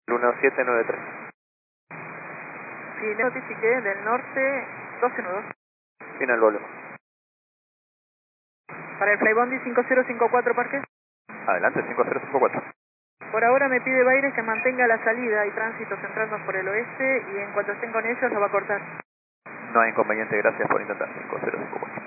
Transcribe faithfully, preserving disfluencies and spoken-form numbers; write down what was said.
uno siete nueve tres. Sí, le notifiqué del norte doce nudos. Final vuelo. Para el Flybondi cinco cero cinco cuatro Parque. Adelante, cinco cero cinco cuatro. Por ahora me pide Baires que mantenga la salida y tránsito entrando por el oeste y en cuanto estén con ellos lo va a cortar. No hay inconveniente, gracias por intentar. cinco cero cinco cuatro.